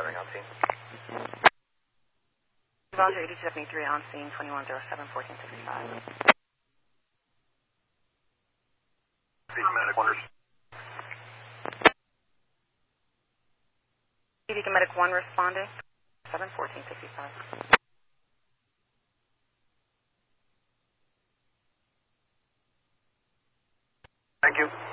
Gathering on scene. Roger, 8273 on scene, 2107, 1465. Medic Wonders. Medic 1 responding, 7, 1465. Thank you.